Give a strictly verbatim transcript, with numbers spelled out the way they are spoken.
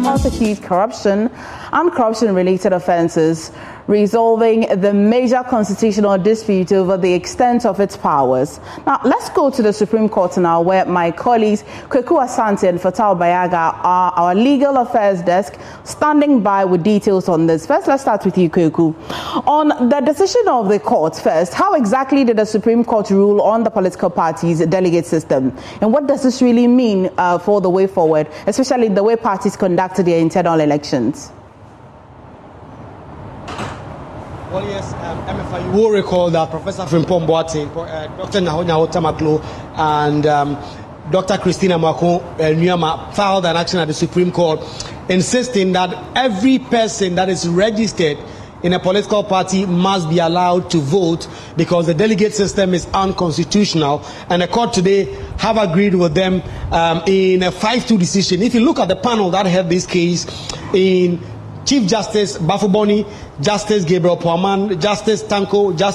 prosecute corruption and corruption-related offences, resolving the major constitutional dispute over the extent of its powers. Now, let's go to the Supreme Court now, where my colleagues Kweku Asante and Fatal Bayaga are our legal affairs desk, standing by with details on this. First, let's start with you, Kweku. On the decision of the court first, how exactly did the Supreme Court rule on the political parties' delegate system? And what does this really mean uh, for the way forward, especially the way parties conducted their internal elections? Well, yes, um, M F I, you will recall that Professor Frimpong Boateng, uh, Doctor Nyaho Tamaklo, and um, Doctor Christina Mako uh, Nyama filed an action at the Supreme Court insisting that every person that is registered in a political party must be allowed to vote because the delegate system is unconstitutional. And the court today have agreed with them um, in a five two decision. If you look at the panel that heard this case, in Chief Justice Bafuboni, Justice Gabriel Puaman, Justice Tanko, Justice